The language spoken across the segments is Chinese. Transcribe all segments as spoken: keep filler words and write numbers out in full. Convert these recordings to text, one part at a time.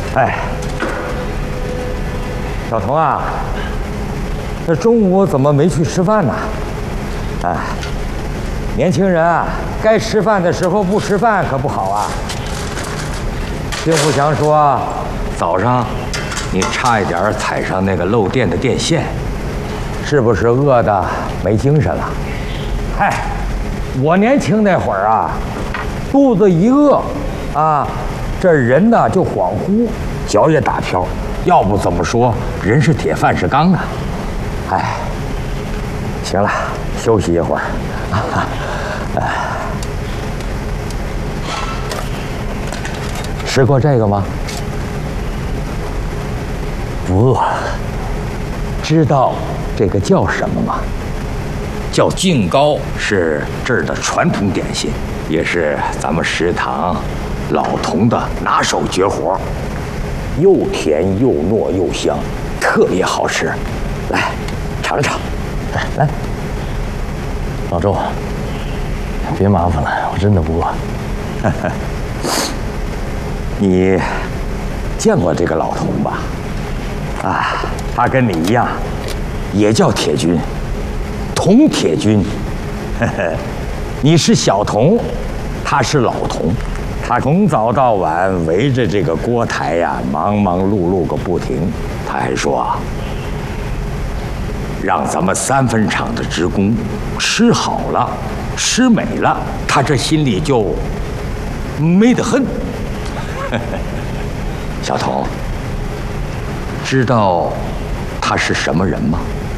哎，小童啊，这中午怎么没去吃饭呢？哎，年轻人啊，该吃饭的时候不吃饭可不好啊。丁富强说，早上你差一点踩上那个漏电的电线，是不是饿得没精神了？嗨，我年轻那会儿啊，肚子一饿啊，这人呢就恍惚，脚也打飘。要不怎么说人是铁，饭是钢啊？哎，行了，休息一会儿。哎，吃过这个吗？不饿。知道这个叫什么吗？叫净糕，是这儿的传统点心，也是咱们食堂老童的拿手绝活，又甜又糯又香，特别好吃。来，尝尝。来来， 老周，别麻烦了，我真的不饿。 你见过这个老童吧？啊，他跟你一样，也叫铁军，童铁军。你是小童，他是老童，他从早到晚围着这个锅台呀、啊，忙忙碌碌个不停。他还说啊，让咱们三分厂的职工吃好了，吃美了，他这心里就美得很。小童，知道他是什么人吗？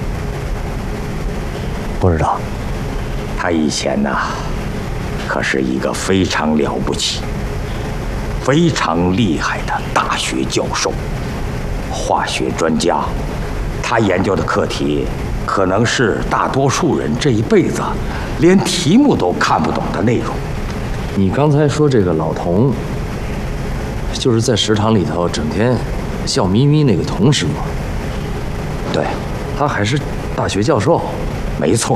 不知道。 他以前呢，可是一个非常了不起、非常厉害的大学教授，化学专家。他研究的课题，可能是大多数人这一辈子连题目都看不懂的内容。 你刚才说这个老童，就是在食堂里头整天笑眯眯那个童师傅？ 对， 他还是大学教授。 没错。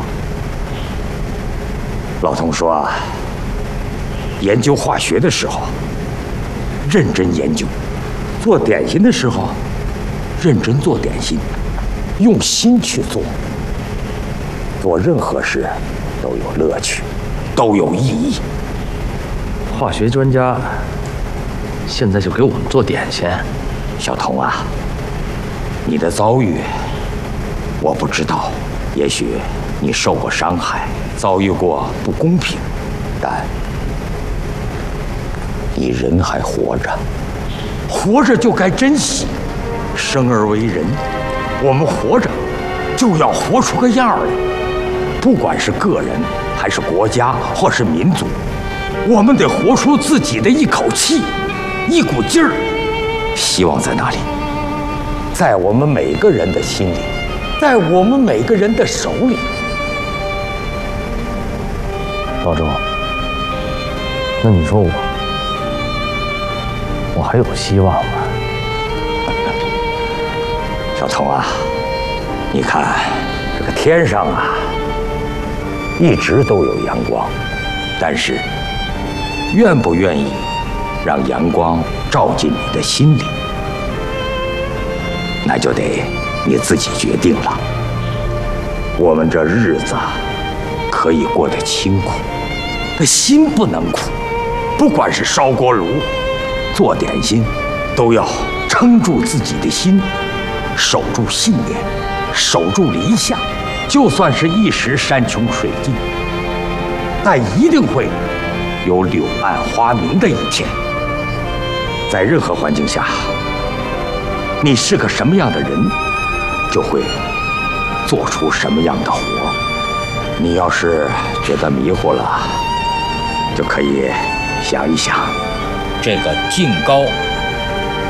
老童说啊，研究化学的时候认真研究，做点心的时候认真做点心，用心去做。做任何事都有乐趣，都有意义。 化学专家现在就给我们做点心。 小童啊，你的遭遇我不知道，也许你受过伤害，遭遇过不公平，但你人还活着，活着就该珍惜。生而为人，我们活着就要活出个样来，不管是个人还是国家或是民族，我们得活出自己的一口气，一股劲儿。希望在哪里？在我们每个人的心里，在我们每个人的手里。 老周，那你说我，我还有希望吗？ 小童啊，你看这个天上啊，一直都有阳光，但是愿不愿意让阳光照进你的心里，那就得你自己决定了。我们这日子可以过得清苦，那心不能苦。不管是烧锅炉、做点心，都要撑住自己的心，守住信念，守住理想。就算是一时山穷水尽，但一定会有柳暗花明的一天。在任何环境下，你是个什么样的人，就会做出什么样的活。你要是觉得迷糊了，就可以想一想，这个净糕